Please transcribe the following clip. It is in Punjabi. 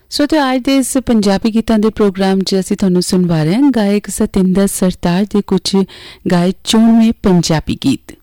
ਸੋ ਤੇ ਅੱਜ ਦੇ ਇਸ ਪੰਜਾਬੀ ਗੀਤਾਂ ਦੇ ਪ੍ਰੋਗਰਾਮ 'ਚ ਅਸੀਂ ਤੁਹਾਨੂੰ ਸੁਣਵਾ ਰਹੇ ਹਾਂ ਗਾਇਕ ਸਤਿੰਦਰ ਸਰਤਾਜ ਦੇ ਕੁਝ ਗਾਏ ਚੋਣਵੇਂ ਪੰਜਾਬੀ ਗੀਤ।